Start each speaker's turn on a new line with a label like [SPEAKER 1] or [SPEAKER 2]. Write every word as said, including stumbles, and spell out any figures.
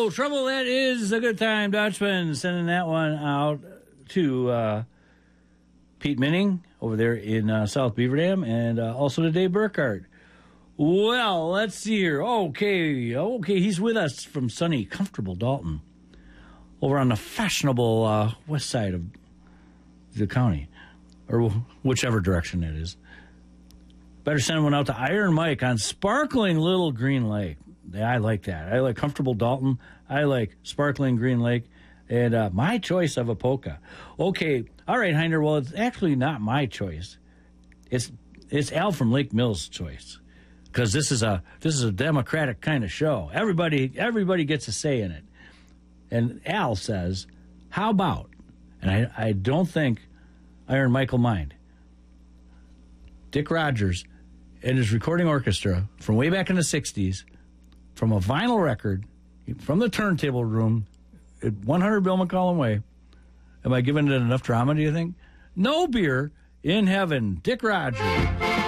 [SPEAKER 1] Trouble, trouble, that is a good time. Dutchman sending that one out to uh, Pete Minning over there in uh, South Beaver Dam, and uh, also to Dave Burkhardt. Well, let's see here. Okay, okay, he's with us from sunny, comfortable Dalton, over on the fashionable uh, west side of the county, or whichever direction it is. Better send one out to Iron Mike on sparkling Little Green Lake. Yeah, I like that. I like comfortable Dalton. I like sparkling Green Lake. And uh, my choice of a polka. Okay, all right, Heiner, well, it's actually not my choice. It's it's Al from Lake Mills' choice. Because this is a this is a democratic kind of show. Everybody everybody gets a say in it. And Al says, how about, and I, I don't think Iron Mike will mind, Dick Rogers and his recording orchestra from way back in the sixties, from a vinyl record, from the turntable room at one hundred Bill McCollum Way. Am I giving it enough drama, do you think? No Beer in Heaven, Dick Rogers.